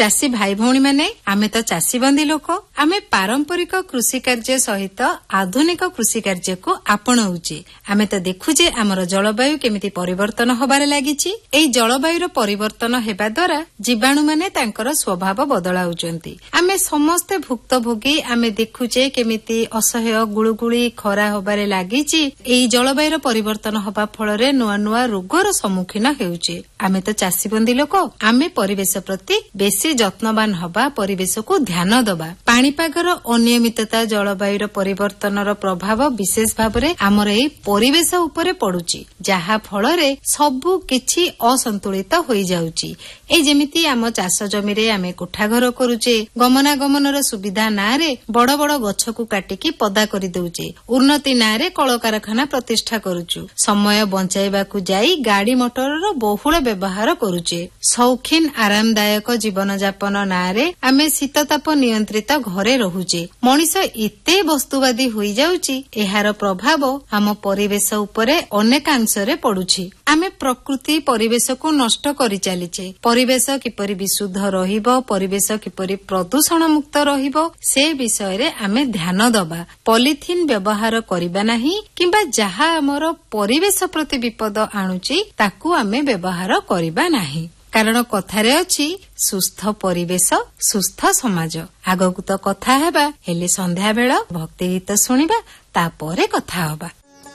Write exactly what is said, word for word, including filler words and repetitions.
ଚାଷୀ ଭାଇ ଭଉଣୀ ମାନେ ଆମେ ତ ଚାଷୀବନ୍ଦୀ ଲୋକ ଆମେ ପାରମ୍ପରିକ କୃଷି କାର୍ଯ୍ୟ ସହିତ ଆଧୁନିକ କୃଷି କାର୍ଯ୍ୟକୁ ଆପଣାଉଛେ। ଆମେ ତ ଦେଖୁଛେ ଆମର ଜଳବାୟୁ କେମିତି ପରିବର୍ତ୍ତନ ହେବାରେ ଲାଗିଛି। ଏହି ଜଳବାୟୁର ପରିବର୍ତ୍ତନ ହେବା ଦ୍ୱାରା ଜୀବାଣୁମାନେ ତାଙ୍କର ସ୍ୱଭାବ ବଦଳାଉଛନ୍ତି। ଆମେ ସମସ୍ତେ ଭୁକ୍ତଭୋଗୀ। ଆମେ ଦେଖୁଛେ କେମିତି ଅସହ୍ୟ ଗୁଳୁଗୁଳି ଖରା ହେବାରେ ଲାଗିଛି। ଏହି ଜଳବାୟୁର ପରିବର୍ତ୍ତନ ହେବା ଫଳରେ ନୂଆ ନୂଆ ରୋଗର ସମ୍ମୁଖୀନ ହେଉଛେ। ଆମେ ତ ଚାଷୀବନ୍ଦୀ ଲୋକ ଆମେ ପରିବେଶ ପ୍ରତି ବେଶୀ ଯତ୍ନବାନ ହେବା, ପରିବେଶକୁ ଧ୍ୟାନ ଦେବା। ପାଣିପାଗର ଅନିୟମିତତା ଜଳବାୟୁର ପରିବର୍ତ୍ତନର ପ୍ରଭାବ ବିଶେଷ ଭାବରେ ଆମର ଏହି ପରିବେଶ ଉପରେ ପଡୁଛି, ଯାହା ଫଳରେ ସବୁ କିଛି ଅସନ୍ତୁଳିତ ହୋଇଯାଉଛି। ଏଇ ଯେମିତି ଆମ ଚାଷ ଜମିରେ ଆମେ କୋଠାଘର କରୁଛେ, ଗମନାଗମନର ସୁବିଧା ନାଁରେ ବଡ ବଡ ଗଛକୁ କାଟିକି ପଦା କରିଦଉଛେ, ଉନ୍ନତି ନାଁରେ କଳକାରଖାନା ପ୍ରତିଷ୍ଠା କରୁଛୁ, ସମୟ ବଞ୍ଚାଇବାକୁ ଯାଇ ଗାଡି ମଟରର ବହୁଳ ବ୍ୟବହାର କରୁଛେ, ସୌଖିନ ଆରାମଦାୟକ ଜୀବନଯାପନ ନାଁରେ ଆମେ ଶୀତତାପ ନିୟନ୍ତ୍ରିତ ଘରେ ରହୁଛେ। ମଣିଷ ଏତେ ବସ୍ତୁବାଦୀ ହୋଇଯାଉଛି, ଏହାର ପ୍ରଭାବ ଆମ ପରିବେଶ ଉପରେ ଅନେକାଂଶରେ ପଡୁଛି। ଆମେ ପ୍ରକୃତି ପରିବେଶକୁ ନଷ୍ଟ କରିଚାଲିଛେ। ପରିବେଶ କିପରି ବିଶୁଦ୍ଧ ରହିବ, ପରିବେଶ କିପରି ପ୍ରଦୂଷଣ ମୁକ୍ତ ରହିବ, ସେ ବିଷୟରେ ଆମେ ଧ୍ୟାନ ଦେବା। ପଲିଥିନ୍ ବ୍ୟବହାର କରିବା ନାହିଁ କିମ୍ବା ଯାହା ଆମର ପରିବେଶ ପ୍ରତି ବିପଦ ଆଣୁଛି ତାକୁ ଆମେ ବ୍ୟବହାର କରିବା ନାହିଁ। କାରଣ କଥାରେ ଅଛି ସୁସ୍ଥ ପରିବେଶ ସୁସ୍ଥ ସମାଜ। ଆଗକୁ ତ କଥା ହେବା, ହେଲେ ସନ୍ଧ୍ୟାବେଳ ଭକ୍ତି ଗୀତ ଶୁଣିବା, ତାପରେ କଥା ହେବା।